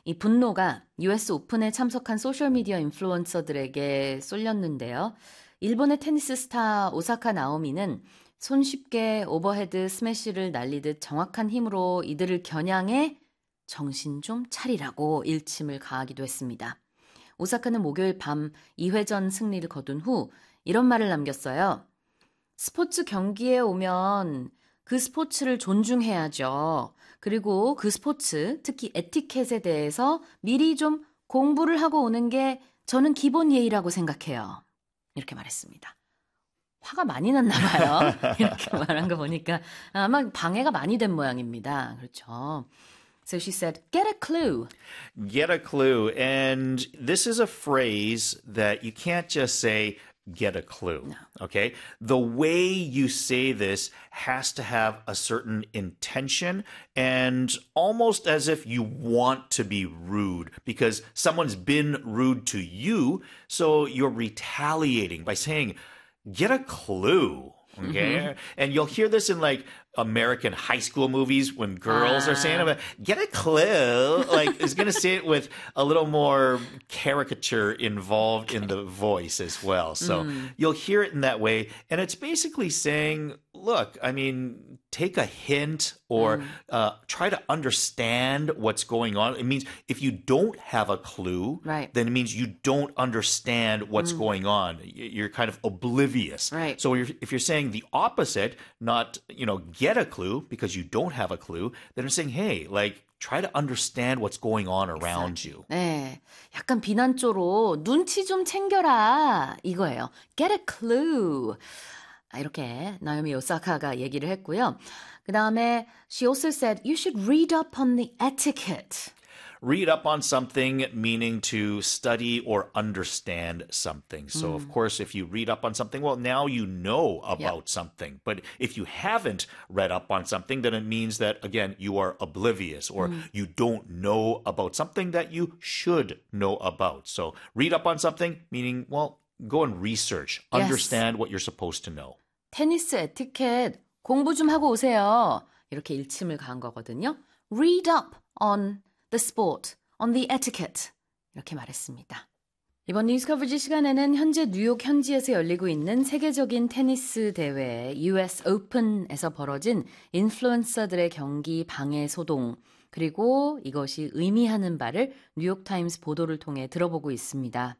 이 분노가 US 오픈에 참석한 소셜미디어 인플루언서들에게 쏠렸는데요. 일본의 테니스 스타 오사카 나오미는 손쉽게 오버헤드 스매시를 날리듯 정확한 힘으로 이들을 겨냥해 정신 좀 차리라고 일침을 가하기도 했습니다. 오사카는 목요일 밤 2회전 승리를 거둔 후 이런 말을 남겼어요. 스포츠 경기에 오면 그 스포츠를 존중해야죠. 그리고 그 스포츠, 특히 에티켓에 대해서 미리 좀 공부를 하고 오는 게 저는 기본 예의라고 생각해요. 이렇게 말했습니다. 화가 많이 났나 봐요. 이렇게 말한 거 보니까 아마 방해가 많이 된 모양입니다. 그렇죠. So she said, get a clue. Get a clue. And this is a phrase that you can't just say, get a clue. No. Okay? The way you say this has to have a certain intention and almost as if you want to be rude because someone's been rude to you. So you're retaliating by saying, get a clue. Okay. And you'll hear this in like American high school movies when girls are saying about get a clue. Like it's gonna say it with a little more caricature involved in the voice as well. So you'll hear it in that way. And it's basically saying, look, I mean, take a hint or try to understand what's going on. It means if you don't have a clue, Right. then it means you don't understand what's going on. You're kind of oblivious. Right. So if you're saying the opposite, not, get a clue because you don't have a clue, then I'm saying, hey, like, try to understand what's going on around you. 네, 약간 비난조로 눈치 좀 챙겨라 이거예요. Get a clue. 이렇게 나오미 오사카가 얘기를 했고요. 그 다음에 she also said you should read up on the etiquette. Read up on something, meaning to study or understand something. So, of course, if you read up on something, well, now you know about something. But if you haven't read up on something, then it means that, again, you are oblivious or you don't know about something that you should know about. So, read up on something, meaning, well, go and research, Yes. understand what you're supposed to know. 테니스 에티켓 공부 좀 하고 오세요. 이렇게 일침을 가한 거거든요. Read up on the sport, on the etiquette. 이렇게 말했습니다. 이번 뉴스 커버지 시간에는 현재 뉴욕 현지에서 열리고 있는 세계적인 테니스 대회 US 오픈에서 벌어진 인플루언서들의 경기 방해 소동, 그리고 이것이 의미하는 바를 뉴욕타임스 보도를 통해 들어보고 있습니다.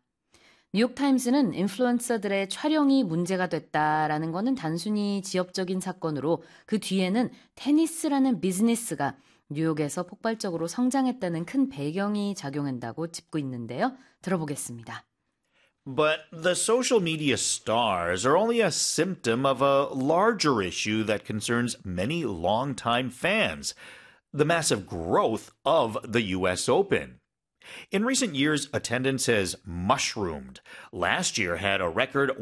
뉴욕타임스는 인플루언서들의 촬영이 문제가 됐다라는 것은 단순히 지역적인 사건으로 그 뒤에는 테니스라는 비즈니스가 뉴욕에서 폭발적으로 성장했다는 큰 배경이 작용한다고 짚고 있는데요. 들어보겠습니다. But the social media stars are only a symptom of a larger issue that concerns many longtime fans, the massive growth of the U.S. Open. In recent years, attendance has mushroomed. Last year had a record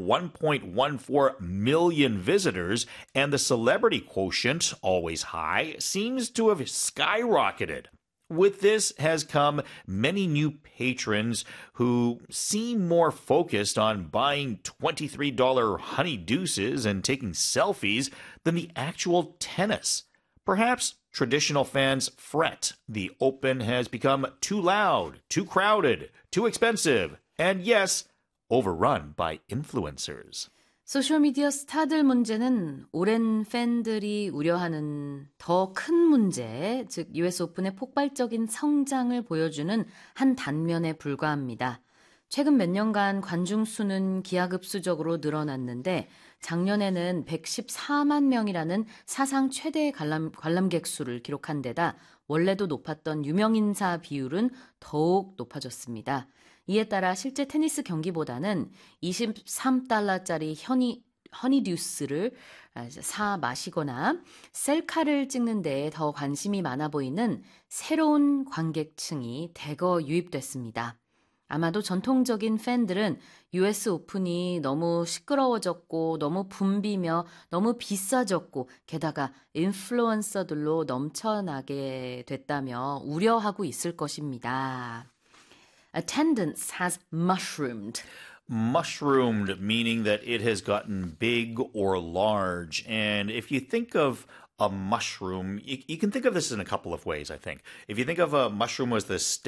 1.14 million visitors, and the celebrity quotient, always high, seems to have skyrocketed. With this has come many new patrons who seem more focused on buying $23 honeydeuces and taking selfies than the actual tennis. Perhaps traditional fans fret the Open has become too loud, too crowded, too expensive, and yes, overrun by influencers. 소셜미디어 스타들 문제는 오랜 팬들이 우려하는 더 큰 문제, 즉 US 오픈의 폭발적인 성장을 보여주는 한 단면에 불과합니다. 최근 몇 년간 관중 수는 기하급수적으로 늘어났는데 작년에는 114만 명이라는 사상 최대의 관람객 수를 기록한 데다 원래도 높았던 유명인사 비율은 더욱 높아졌습니다. 이에 따라 실제 테니스 경기보다는 23달러짜리 허니듀스를 사 마시거나 셀카를 찍는 데에 더 관심이 많아 보이는 새로운 관객층이 대거 유입됐습니다. 아마도 전통적인 팬들은 US 오픈이 너무 시끄러워졌고 너무 붐비며 너무 비싸졌고 게다가 인플루언서들로 넘쳐나게 됐다며 우려하고 있을 것입니다. Attendance has mushroomed. Mushroomed, meaning that it has gotten big or large. And if you think of a mushroom, you can think of this in a couple of ways, I think. If you think of a mushroom as the